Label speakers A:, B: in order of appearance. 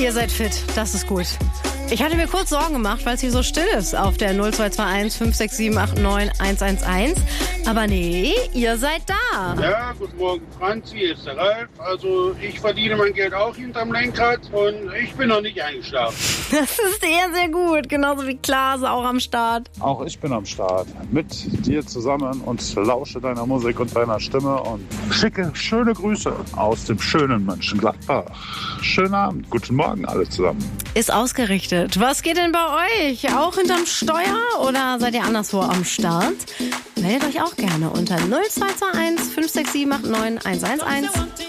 A: Ihr seid fit, das ist gut. Ich hatte mir kurz Sorgen gemacht, weil es hier so still ist auf der 0221 56789 111. Aber nee, ihr seid da.
B: Ja, guten Morgen Franzi, hier ist der Ralf. Also ich verdiene mein Geld auch hinterm Lenkrad und ich bin noch nicht eingeschlafen.
A: Das ist sehr gut, genauso wie Klaas auch am Start.
C: Auch ich bin am Start mit dir zusammen und lausche deiner Musik und deiner Stimme und schicke schöne Grüße aus dem schönen Mönchengladbach. Schönen Abend, guten Morgen alle zusammen.
A: Ist ausgerichtet. Was geht denn bei euch? Auch hinterm Steuer oder seid ihr anderswo am Start? Meldet euch auch gerne unter 0221 56789 111.